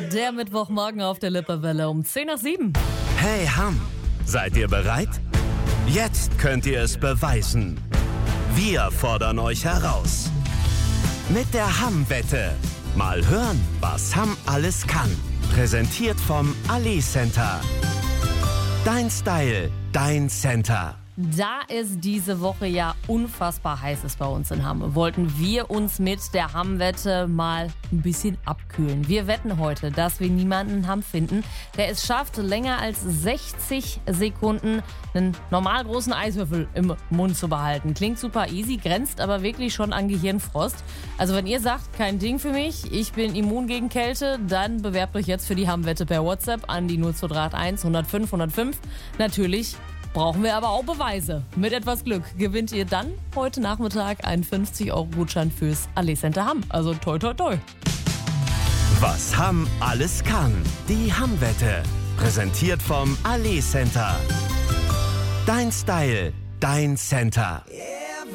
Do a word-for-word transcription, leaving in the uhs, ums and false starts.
Der Mittwochmorgen auf der Lippewelle um zehn nach sieben. Hey Hamm, seid ihr bereit? Jetzt könnt ihr es beweisen. Wir fordern euch heraus. Mit der Hamm-Wette. Mal hören, was Hamm alles kann. Präsentiert vom Ali Center. Dein Style, dein Center. Da es diese Woche ja unfassbar heiß ist bei uns in Hamm, wollten wir uns mit der Hamm-Wette mal ein bisschen abkühlen. Wir wetten heute, dass wir niemanden in Hamm finden, der es schafft, länger als sechzig Sekunden einen normal großen Eiswürfel im Mund zu behalten. Klingt super easy, grenzt aber wirklich schon an Gehirnfrost. Also wenn ihr sagt, kein Ding für mich, ich bin immun gegen Kälte, dann bewerbt euch jetzt für die Hamm-Wette per WhatsApp an die null zwei drei eins hundertfünf hundertfünf. Natürlich brauchen wir aber auch Beweise. Mit etwas Glück gewinnt ihr dann heute Nachmittag einen fünfzig Euro Gutschein fürs Ali Center Hamm. Also toi toi toi. Was Hamm alles kann. Die Hamm-Wette. Präsentiert vom Ali Center. Dein Style, dein Center.